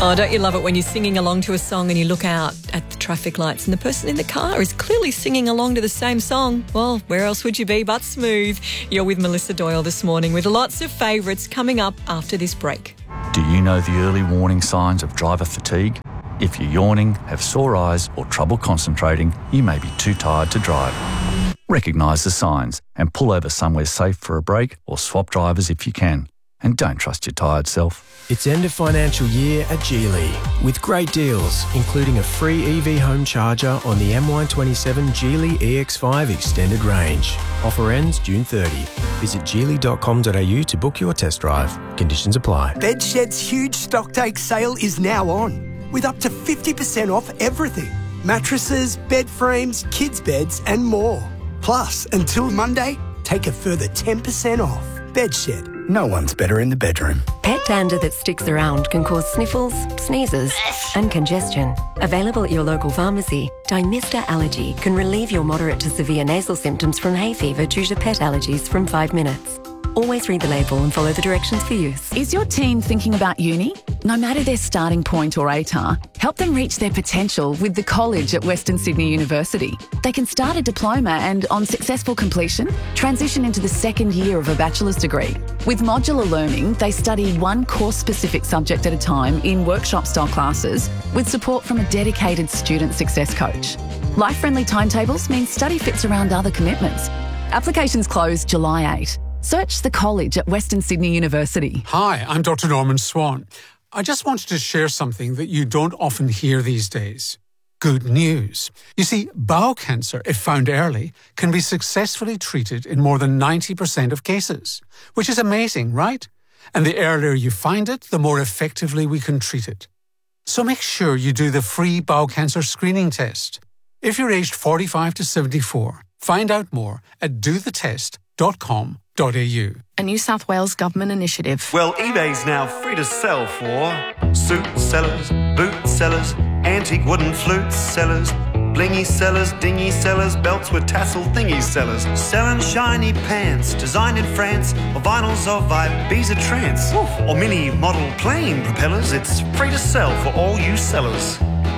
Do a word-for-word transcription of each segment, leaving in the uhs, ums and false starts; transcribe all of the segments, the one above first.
Oh, don't you love it when you're singing along to a song and you look out at the traffic lights and the person in the car is clearly singing along to the same song? Well, where else would you be but Smooth? You're with Melissa Doyle this morning with lots of favourites coming up after this break. Do you know the early warning signs of driver fatigue? If you're yawning, have sore eyes or trouble concentrating, you may be too tired to drive. Recognise the signs and pull over somewhere safe for a break or swap drivers if you can. And don't trust your tired self. It's end of financial year at Geely with great deals, including a free E V home charger on the M Y twenty-seven Geely E X five Extended Range. Offer ends June thirtieth. Visit geely dot com dot a u to book your test drive. Conditions apply. Bedshed's huge stocktake sale is now on, with up to fifty percent off everything. Mattresses, bed frames, kids' beds and more. Plus, until Monday, take a further ten percent off. Bedshed. No one's better in the bedroom. Pet dander that sticks around can cause sniffles, sneezes and congestion. Available at your local pharmacy, Dymista Allergy can relieve your moderate to severe nasal symptoms from hay fever due to pet allergies from five minutes. Always read the label and follow the directions for use. Is your teen thinking about uni? No matter their starting point or A T A R, help them reach their potential with the college at Western Sydney University. They can start a diploma and, on successful completion, transition into the second year of a bachelor's degree. With modular learning, they study one course-specific subject at a time in workshop-style classes with support from a dedicated student success coach. Life-friendly timetables mean study fits around other commitments. Applications close July eighth. Search the college at Western Sydney University. Hi, I'm Doctor Norman Swan. I just wanted to share something that you don't often hear these days. Good news. You see, bowel cancer, if found early, can be successfully treated in more than ninety percent of cases, which is amazing, right? And the earlier you find it, the more effectively we can treat it. So make sure you do the free bowel cancer screening test. If you're aged forty-five to seventy-four, find out more at do the test dot com dot a u. A New South Wales government initiative. Well, eBay's now free to sell for suit sellers, boot sellers, antique wooden flute sellers, blingy sellers, dingy sellers, belts with tassel thingy sellers, selling shiny pants designed in France, or vinyls of Ibiza trance, or mini model plane propellers. It's free to sell for all you sellers.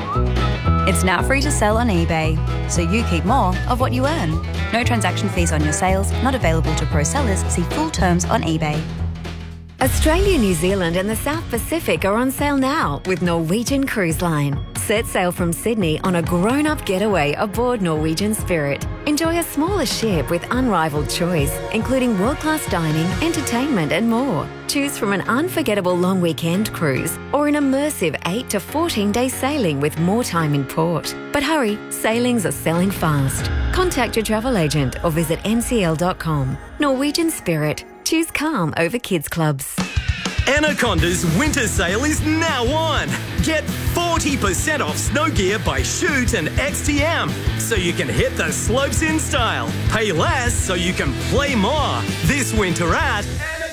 It's now free to sell on eBay, so you keep more of what you earn. No transaction fees on your sales, not available to pro sellers. See full terms on eBay. Australia, New Zealand and the South Pacific are on sale now with Norwegian Cruise Line. Set sail from Sydney on a grown-up getaway aboard Norwegian Spirit. Enjoy a smaller ship with unrivaled choice, including world-class dining, entertainment and more. Choose from an unforgettable long weekend cruise or an immersive eight to fourteen day sailing with more time in port. But hurry, sailings are selling fast. Contact your travel agent or visit n c l dot com. Norwegian Spirit. Choose calm over kids clubs. Anaconda's winter sale is now on. Get forty percent off snow gear by Shoot and X T M, so you can hit the slopes in style. Pay less so you can play more. This winter at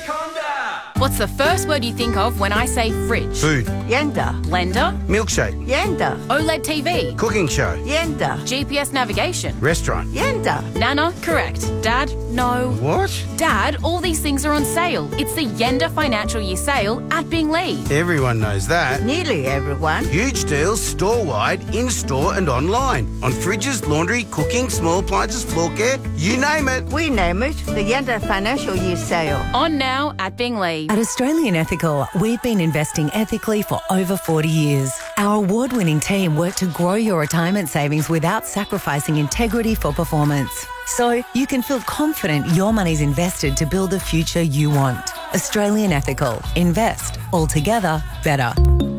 What's the first word you think of when I say fridge? Food. Yenda. Blender. Milkshake. Yenda. OLED T V. Cooking show. Yenda. G P S navigation. Restaurant. Yenda. Nana, correct. Dad, no. What? Dad, all these things are on sale. It's the Yenda Financial Year Sale at Binglee. Everyone knows that. Nearly everyone. Huge deals store-wide, in-store and online. On fridges, laundry, cooking, small appliances, floor care, you name it. We name it the Yenda Financial Year Sale. On now at Binglee. At Australian Ethical, we've been investing ethically for over forty years. Our award-winning team work to grow your retirement savings without sacrificing integrity for performance. So you can feel confident your money's invested to build the future you want. Australian Ethical. Invest. Altogether better.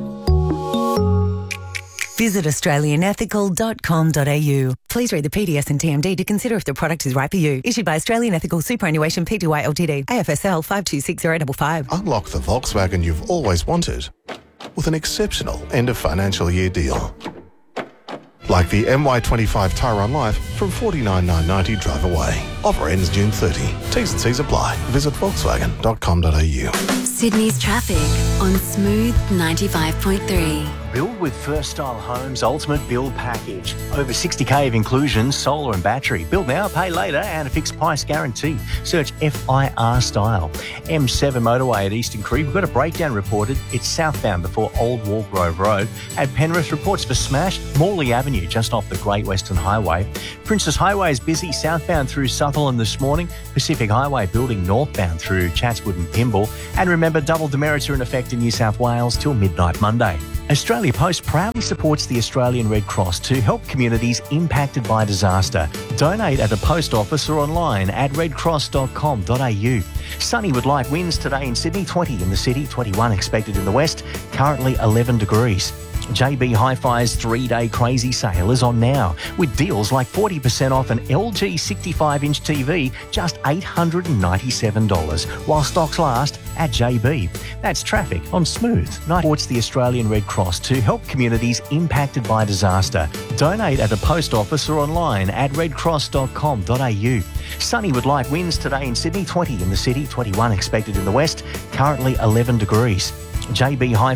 Visit australian ethical dot com dot a u. Please read the P D S and T M D to consider if the product is right for you. Issued by Australian Ethical Superannuation Pty Ltd. A F S L five two six zero five five. Unlock the Volkswagen you've always wanted with an exceptional end of financial year deal. Like the M Y twenty-five Tyron Life from forty-nine thousand nine hundred ninety drive away. Offer ends June thirtieth. T's and C's apply. Visit volkswagen dot com dot a u. Sydney's traffic on Smooth ninety-five point three. Build with First Style Homes Ultimate Build Package. Over sixty K of inclusions, solar and battery. Build now, pay later, and a fixed price guarantee. Search F I R Style. M seven motorway at Eastern Creek. We've got a breakdown reported. It's southbound before Old Walgrove Road. At Penrith, reports for smash. Morley Avenue, just off the Great Western Highway. Princess Highway is busy southbound through Sutherland this morning. Pacific Highway building northbound through Chatswood and Pymble. And remember, double demerits are in effect in New South Wales till midnight Monday. Australia Post proudly supports the Australian Red Cross to help communities impacted by disaster. Donate at a post office or online at red cross dot com dot a u. Sunny with light winds today in Sydney, twenty in the city, twenty-one expected in the west, currently eleven degrees. J B Hi-Fi's three-day crazy sale is on now, with deals like forty percent off an L G sixty-five inch T V, just eight hundred ninety-seven dollars, while stocks last at J B. That's traffic on Smooth. Night supports the Australian Red Cross to help communities impacted by disaster. Donate at a post office or online at red cross dot com dot a u. Sunny with light winds today in Sydney, twenty in the city, twenty-one expected in the west, currently eleven degrees. J B Hi